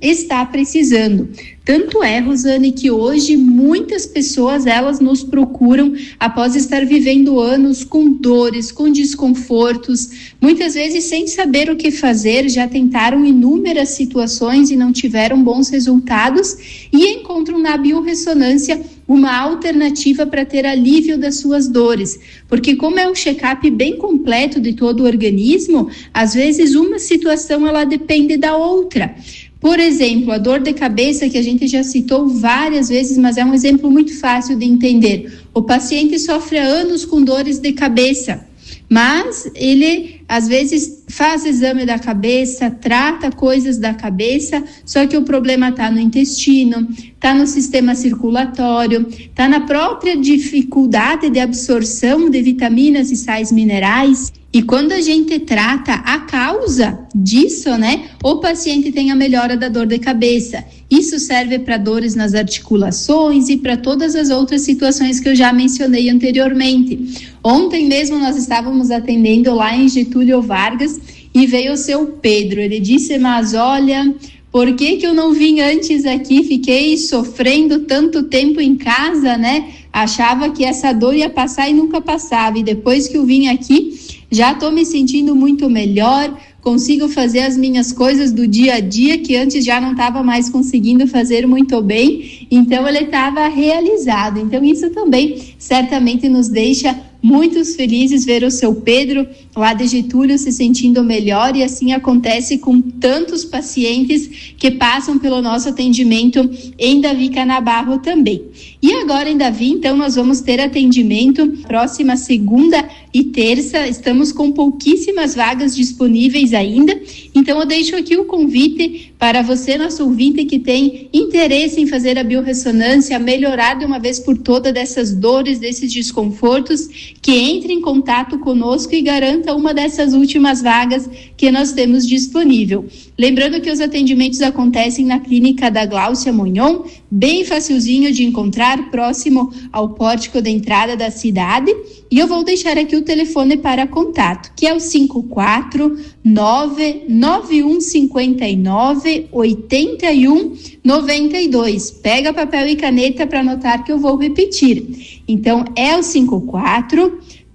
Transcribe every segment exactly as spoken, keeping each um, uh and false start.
está precisando. Tanto é, Rosane, que hoje muitas pessoas, elas nos procuram após estar vivendo anos com dores, com desconfortos, muitas vezes sem saber o que fazer, já tentaram inúmeras situações e não tiveram bons resultados e encontram na biorressonância uma alternativa para ter alívio das suas dores, porque como é um check-up bem completo de todo o organismo, às vezes uma situação ela depende da outra. Por exemplo, a dor de cabeça, que a gente já citou várias vezes, mas é um exemplo muito fácil de entender. O paciente sofre há anos com dores de cabeça, mas ele às vezes faz exame da cabeça, trata coisas da cabeça, só que o problema está no intestino, está no sistema circulatório, está na própria dificuldade de absorção de vitaminas e sais minerais. E quando a gente trata a causa disso, né, o paciente tem a melhora da dor de cabeça. Isso serve para dores nas articulações e para todas as outras situações que eu já mencionei anteriormente. Ontem mesmo nós estávamos atendendo lá em Getúlio Vargas e veio o seu Pedro. Ele disse, mas olha, por que que eu não vim antes aqui? Fiquei sofrendo tanto tempo em casa, né? Achava que essa dor ia passar e nunca passava. E depois que eu vim aqui, já estou me sentindo muito melhor, consigo fazer as minhas coisas do dia a dia, que antes já não estava mais conseguindo fazer muito bem, então ele estava realizado. Então isso também certamente nos deixa muito felizes ver o seu Pedro lá de Getúlio se sentindo melhor, e assim acontece com tantos pacientes que passam pelo nosso atendimento em Davi Canabarro também. E agora em Davi, então, nós vamos ter atendimento próxima segunda e terça, estamos com pouquíssimas vagas disponíveis ainda, então eu deixo aqui o convite para você, nosso ouvinte, que tem interesse em fazer a biorressonância, melhorar de uma vez por todas dessas dores, desses desconfortos, que entre em contato conosco e garanta uma dessas últimas vagas que nós temos disponível. Lembrando que os atendimentos acontecem na clínica da Gláucia Monhon, bem facilzinho de encontrar, próximo ao pórtico da entrada da cidade, e eu vou deixar aqui o telefone para contato, que é o cinco quatro nove nove um cinco nove oito um nove dois. Pega papel e caneta para anotar que eu vou repetir. Então, é o cinco quatro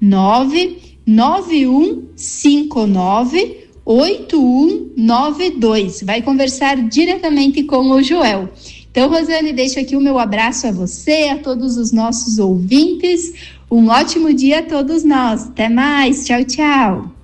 nove nove um cinco nove oito um nove dois. Vai conversar diretamente com o Joel. Então, Rosane, deixo aqui o meu abraço a você, a todos os nossos ouvintes. Um ótimo dia a todos nós. Até mais. Tchau, tchau.